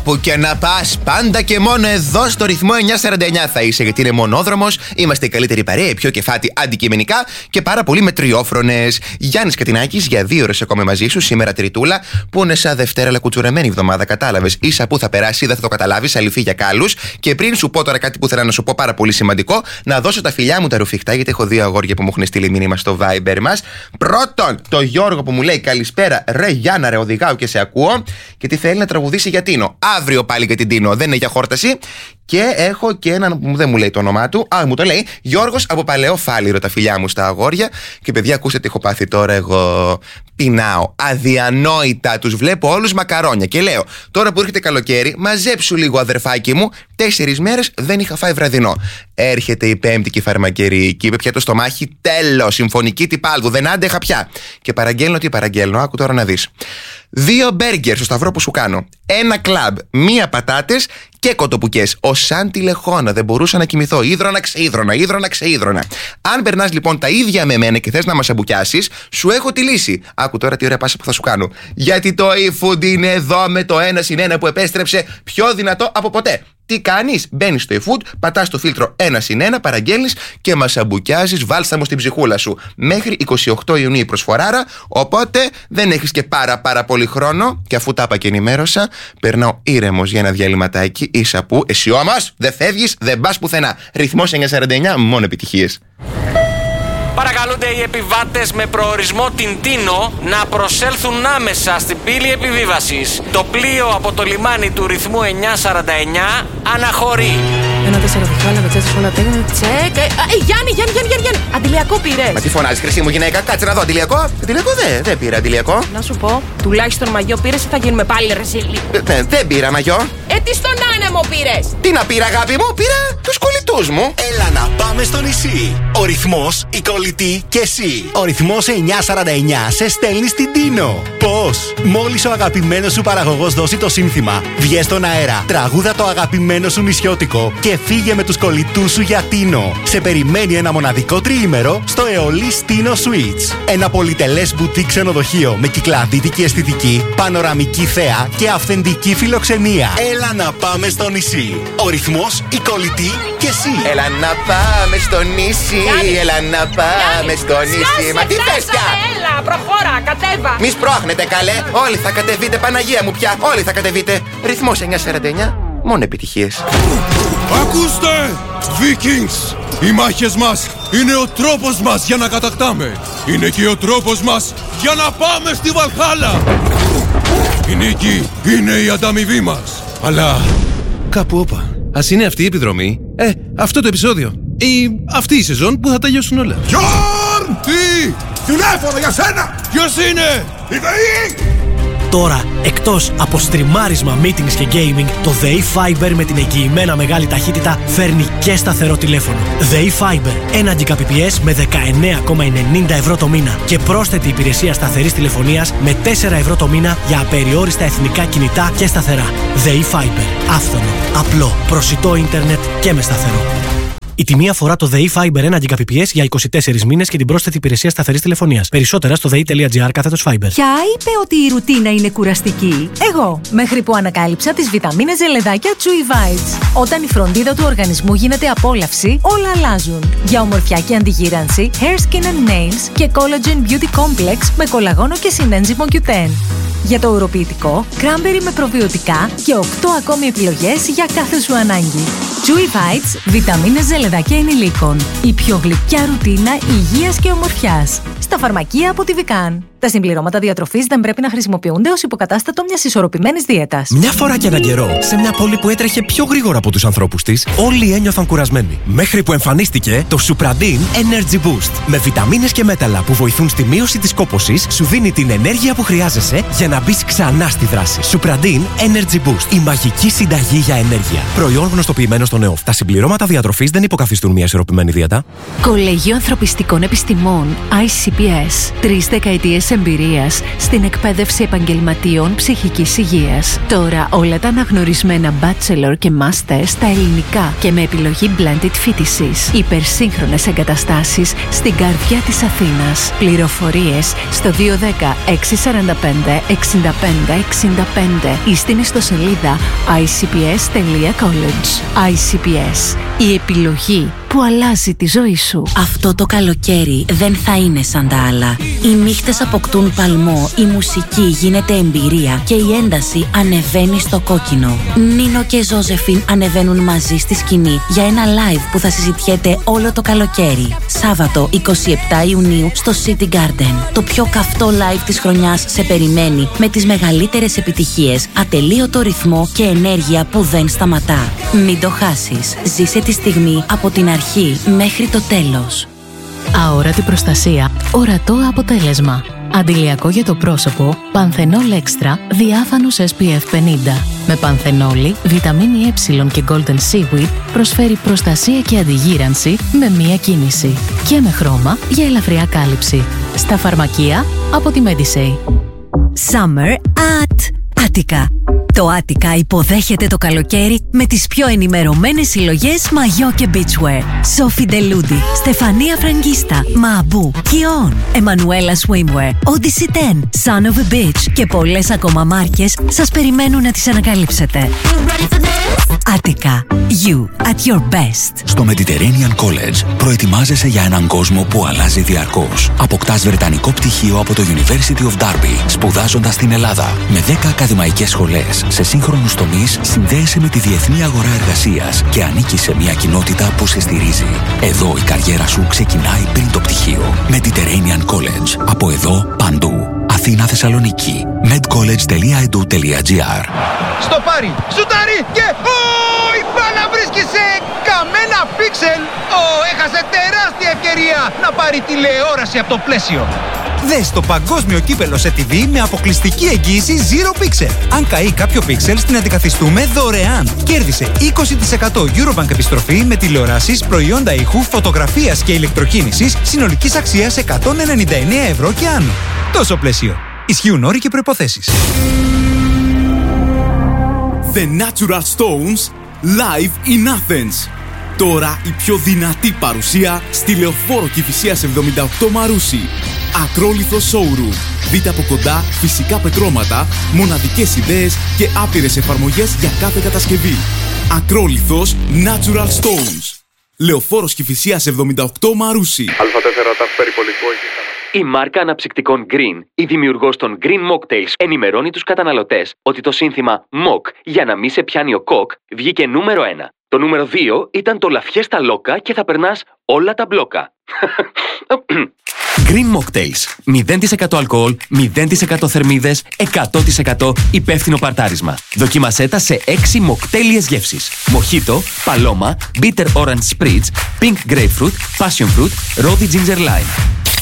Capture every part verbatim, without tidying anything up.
Που και να πας, πάντα και μόνο εδώ στο ρυθμό εννιακόσια σαράντα εννιά θα είσαι, γιατί είναι μονόδρομος. Είμαστε η καλύτερη παρέα, η πιο κεφάτη αντικειμενικά και πάρα πολύ μετριόφρονες. Γιάννης Κατινάκης για δύο ώρες ακόμα μαζί σου. Σήμερα Τριτούλα, που είναι σαν Δευτέρα, αλλά κουτσουρεμένη εβδομάδα. Κατάλαβες. Ίσα που θα περάσει, δεν θα το καταλάβεις. Αληθή για κάλους. Και πριν σου πω τώρα κάτι που θέλω να σου πω πάρα πολύ σημαντικό, να δώσω τα φιλιά μου τα ρουφιχτά, γιατί έχω δύο αγόρια που μου έχουν στείλει μήνυμα στο Viber μας. Πρώτον, το Γιώργο που μου λέει καλησπέρα, ρε Γιάννα, ρε οδηγάω και σε ακούω. Και τι θέλει να τραγουδήσει για Τίνο. Αύριο πάλι για την Τίνο, δεν είναι για χόρταση. Και έχω και έναν που δεν μου λέει το όνομά του. Α, μου το λέει Γιώργος από Παλαιό Φάληρο, τα φιλιά μου στα αγόρια. Και παιδιά, ακούστε τι έχω πάθει τώρα εγώ. Πεινάω. Αδιανόητα. Τους βλέπω όλους μακαρόνια. Και λέω, τώρα που έρχεται καλοκαίρι, μαζέψου λίγο αδερφάκι μου. Τέσσερις μέρες δεν είχα φάει βραδινό. Έρχεται η Πέμπτη και η φαρμακερική. Είπε πια το στομάχι, τέλος. Συμφωνική τυπάλδου. Δεν άντεχα πια. Και παραγγέλνω τι παραγγέλνω. Άκου τώρα να δεις. Δύο μπέργκερ στο σταυρό που σου κάνω. Ένα κλαμπ. Μία πατάτες και κοτοπουκές. Ο σαν τηλεχώνα. Δεν μπορούσα να κοιμηθώ. Ίδρωνα, ξείδρωνα, ίδρωνα, ξείδρωνα. Αν περνάς λοιπόν τα ίδια με μένα και θες να μας αμπουκιάσεις, σου έχω τη λύση. Άκου τώρα τι ωραία πάσα που θα σου κάνω. Γιατί το eFood είναι εδώ με το ένα συν ένα που επέστρεψε πιο δυνατό από ποτέ. Τι κάνεις, μπαίνεις στο eFood, πατάς το φίλτρο ένα συν ένα, παραγγέλνεις και μας αμπουκιάζεις βάλσαμο στην ψυχούλα σου. Μέχρι εικοστή ογδόη Ιουνίου η προσφοράρα, οπότε δεν έχεις και πάρα πάρα πολύ χρόνο. Και αφού τα είπα και ενημέρωσα, περνάω ήρεμος για ένα διαλυματάκι. Ίσα που εσύ όμως δεν φεύγεις, δεν πας πουθενά. Ρυθμός εννιακόσια σαράντα εννιά, μόνο επιτυχίες. Παρακαλούνται οι επιβάτες με προορισμό την Τίνο να προσέλθουν άμεσα στην πύλη επιβίβασης. Το πλοίο από το λιμάνι του ρυθμού εννιακόσια σαράντα εννιά αναχωρεί. Ένα τέσσερα δεκάλα, βετσέτσε όλα τέγνα, τσεκ. Ε, Γιάννη, Γιάννη, Γιάννη, Γιάννη. Αντιλιακό πήρες. Μα τι φωνάζεις, χρυσή μου γυναίκα, κάτσε να δω. Αντιλιακό. Αντιλιακό δεν δε πήρα, αντιλιακό. Να σου πω, τουλάχιστον μαγιό πήρες ή θα γίνουμε πάλι ρεσίλοι. Ναι, δεν πήρα μαγιό. Ε, τι στον άνεμο πήρες. Τι να πήρα, αγάπη μου, πήρα τους κολλητούς μου. Έλα να πάμε στο νησί. Ο ρυθμός, η κολλητή και εσύ. Ο ρυθμός εννιακόσια σαράντα εννιά σε στέλνει στην Τίνο. Πώς? Μόλις ο αγαπημένος σου παραγωγός δώσει το σύνθημα, βγες στον αέρα, τραγούδα το αγαπημένο σου νησιώτικο και φύγε με τους κολλητούς σου για Τίνο. Σε περιμένει ένα μοναδικό τριήμερο στο Αιωλής Τίνο Suites. Ένα πολυτελές μπουτίκ ξενοδοχείο με κυκλαδίτικη αισθητική, πανοραμική θέα και αυθεντική φιλοξενία. Έλα να πάμε στο νησί. Ο ρυθμός, η κολλητή και εσύ. Έλα να πάμε στο νησί. Γιάννη. Έλα να πάμε στο νησί. Μα τι θες πια? Έλα, προχώρα, κατέβα. Μη σπρώχνετε καλέ. Όλοι θα κατεβείτε, Παναγία μου πια. Όλοι θα κατεβείτε. Ρυθμός εννιακόσια σαράντα εννιά. Μόνο επιτυχίες. Ακούστε! Vikings! Οι μάχες μας είναι ο τρόπος μας για να κατακτάμε. Είναι και ο τρόπος μας για να πάμε στη Βαλχάλα. Η νίκη είναι η ανταμοιβή μας. Αλλά κάπου όπα. Ας είναι αυτή η επιδρομή. Ε, αυτό το επεισόδιο. Ή αυτή η σεζόν που θα τελειώσουν όλα. Γιόρν! Τι! Τηλέφωνο για σένα! Ποιος είναι? Η ΔΕΗ! Τώρα, εκτός από στριμάρισμα, meetings και gaming, το ΔΕΗ Fiber με την εγγυημένα μεγάλη ταχύτητα φέρνει και σταθερό τηλέφωνο. ΔΕΗ Fiber, ένα Gbps με δεκαεννέα κόμμα ενενήντα ευρώ το μήνα και πρόσθετη υπηρεσία σταθερής τηλεφωνίας με τέσσερα ευρώ το μήνα για απεριόριστα εθνικά κινητά και σταθερά. ΔΕΗ Fiber, άφθονο, απλό, προσιτό ίντερνετ και με σταθερό. Η τιμή αφορά το ΔΕΗ Fiber ένα Gbps για είκοσι τέσσερις μήνες και την πρόσθετη υπηρεσία σταθερής τηλεφωνίας. Περισσότερα στο δei.gr κάθετος Fiber. Ποια είπε ότι η ρουτίνα είναι κουραστική? Εγώ, μέχρι που ανακάλυψα τις βιταμίνες ζελεδάκια Chewy Vites. Όταν η φροντίδα του οργανισμού γίνεται απόλαυση, όλα αλλάζουν. Για ομορφιά και αντιγύρανση, Hair, Skin and Nails και Collagen Beauty Complex με κολαγόνο και συνένζυμο κιου τεν. Για το ουροποιητικό, cranberry με προβιωτικά και οκτώ ακόμη επιλογές για κάθε σου ανάγκη. Chewy Vites, βιταμίνες ζελεδάκια ενηλίκων. Η πιο γλυκιά ρουτίνα υγείας και ομορφιάς. Στα φαρμακεία από τη Vican. Τα συμπληρώματα διατροφής δεν πρέπει να χρησιμοποιούνται ως υποκατάστατο μιας ισορροπημένης δίαιτας. Μια φορά και έναν καιρό, σε μια πόλη που έτρεχε πιο γρήγορα από τους ανθρώπους της, όλοι ένιωθαν κουρασμένοι. Μέχρι που εμφανίστηκε το Supradin Energy Boost. Με βιταμίνες και μέταλλα που βοηθούν στη μείωση της κόπωσης, σου δίνει την ενέργεια που χρειάζεσαι για να μπεις ξανά στη δράση. Supradin Energy Boost. Η μαγική συνταγή για ενέργεια. Προϊόν γνωστοποιημένο στον ΕΟΦ. Τα συμπληρώματα διατροφής δεν υποκαθιστούν μια ισορροπημένη δίαιτα. Κολέγιο Ανθρωπιστικών Επιστημών άι σι πι πι ες. Τρεις δεκαετίες εμπειρίας στην εκπαίδευση επαγγελματιών ψυχικής υγείας. Τώρα όλα τα αναγνωρισμένα bachelor και master στα ελληνικά και με επιλογή blended φοιτησης. Υπερσύγχρονες εγκαταστάσεις στην καρδιά της Αθήνας. Πληροφορίες στο δύο ένα μηδέν έξι τέσσερα πέντε εξήντα πέντε εξήντα πέντε ή στην ιστοσελίδα άι σι πι ες τελεία college. άι σι πι ες. Η επιλογή που αλλάζει τη ζωή σου. Αυτό το καλοκαίρι δεν θα είναι σαν τα άλλα. Οι νύχτες αποκτούν παλμό, η μουσική γίνεται εμπειρία και η ένταση ανεβαίνει στο κόκκινο. Νίνο και Ζώζεφιν ανεβαίνουν μαζί στη σκηνή για ένα live που θα συζητιέται όλο το καλοκαίρι. Σάββατο εικοστή εβδόμη Ιουνίου στο City Garden. Το πιο καυτό live της χρονιάς σε περιμένει με τις μεγαλύτερες επιτυχίες, ατελείωτο ρυθμό και ενέργεια που δεν σταματά. Μην το χάσεις. Ζήσε τη στιγμή από την αρχή μέχρι το τέλος. Αόρατη προστασία, ορατό αποτέλεσμα. Αντιλιακό για το πρόσωπο, Πανθενόλ Extra, διάφανος ες πι εφ πενήντα. Με πανθενόλη, βιταμίνη Ε και Golden Seaweed προσφέρει προστασία και αντιγύρανση με μία κίνηση. Και με χρώμα για ελαφριά κάλυψη. Στα φαρμακεία από τη Medisay. Summer at Attica. Το Attica υποδέχεται το καλοκαίρι με τις πιο ενημερωμένες συλλογές μαγιό και beachwear. Sophie Deludi, Στεφανία Φραγκίστα, Μαμπού, Kion, Emanuela Swimwear, Odyssey δέκα, Son of a Beach και πολλές ακόμα μάρκες σας περιμένουν να τις ανακαλύψετε. Attica. You at your best. Στο Mediterranean College προετοιμάζεσαι για έναν κόσμο που αλλάζει διαρκώς. Αποκτάς βρετανικό πτυχίο από το University of Derby, σπουδάζοντας στην Ελλάδα. Με δέκα ακαδημαϊκές σχολές σε σύγχρονους τομείς, συνδέεσαι με τη διεθνή αγορά εργασίας και ανήκεις σε μια κοινότητα που σε στηρίζει. Εδώ η καριέρα σου ξεκινάει πριν το πτυχίο. Mediterranean College. Από εδώ παντού. Αθήνα, Θεσσαλονίκη. medcollege τελεία e d u τελεία g r. Στο πάρει, σουτάρει και... Ω, η μπάλα βρίσκει σε καμένα πίξελ. Ω, έχασε τεράστια ευκαιρία να πάρει τηλεόραση από το πλαίσιο. Δες το παγκόσμιο κύπελο σε τι βι με αποκλειστική εγγύηση Zero Pixel. Αν καεί κάποιο πίξελ, την αντικαθιστούμε δωρεάν. Κέρδισε είκοσι τοις εκατό Eurobank επιστροφή με τηλεοράσεις, προϊόντα ήχου, φωτογραφίας και ηλεκτροκίνησης συνολικής αξίας εκατόν ενενήντα εννέα ευρώ και άνω. Τόσο πλαίσιο. Ισχύουν όροι και προϋποθέσεις. The Natural Stones live in Athens. Τώρα η πιο δυνατή παρουσία στη Λεωφόρο Κηφισίας εβδομήντα οκτώ Μαρούσι. Ακρόλιθο showroom. Δείτε από κοντά φυσικά πετρώματα, μοναδικές ιδέες και άπειρες εφαρμογές για κάθε κατασκευή. Ακρόλιθος Natural Stones. Λεωφόρος Κηφισίας εβδομήντα οκτώ Μαρούσι. Α τέσσερα ταφ περιπολικό. Η μάρκα αναψυκτικών Green, η δημιουργός των Green Mocktails, ενημερώνει τους καταναλωτές ότι το σύνθημα Mock για να μη σε πιάνει ο κοκ βγήκε νούμερο ένα. Το νούμερο δύο ήταν το Λαφιέστα Λόκα και θα περνάς όλα τα μπλόκα. Green Mocktails. μηδέν τοις εκατό αλκοόλ, μηδέν τοις εκατό θερμίδες, εκατό τοις εκατό υπεύθυνο παρτάρισμα. Δοκίμασέ τα σε έξι μοκτέλιες γεύσεις. Μοχίτο, παλώμα, bitter orange spritz, pink grapefruit, passion fruit, rosy ginger lime.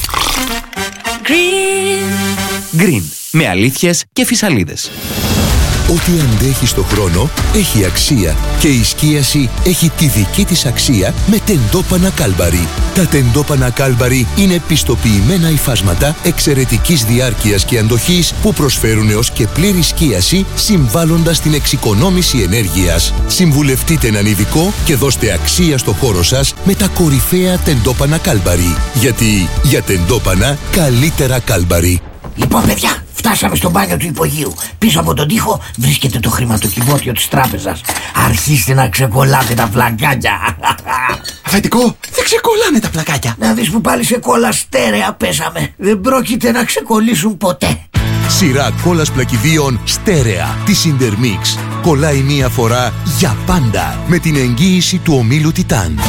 Green. Green. Με αλήθειες και φυσαλίδες. Ό,τι αντέχει στο χρόνο έχει αξία και η σκίαση έχει τη δική της αξία με τεντόπανα Κάλμπαρι. Τα τεντόπανα Κάλμπαρι είναι πιστοποιημένα υφάσματα εξαιρετικής διάρκειας και αντοχής που προσφέρουν έως και πλήρη σκίαση συμβάλλοντας την εξοικονόμηση ενέργειας. Συμβουλευτείτε έναν ειδικό και δώστε αξία στο χώρο σας με τα κορυφαία τεντόπανα Κάλμπαρι. Γιατί για τεντόπανα καλύτερα Κάλμπαρι. Λοιπόν, παιδιά, φτάσαμε στο μπάνιο του υπογείου. Πίσω από τον τοίχο βρίσκεται το χρηματοκιβώτιο της τράπεζας. Αρχίστε να ξεκολλάτε τα πλακάκια. Αφεντικό, δεν ξεκολλάνε τα πλακάκια. Να δεις που πάλι σε κόλλα στέρεα πέσαμε. Δεν πρόκειται να ξεκολλήσουν ποτέ. Σειρά κόλλας πλακιδίων στέρεα της Intermix. Κολλάει μία φορά για πάντα με την εγγύηση του ομίλου Τιτάν.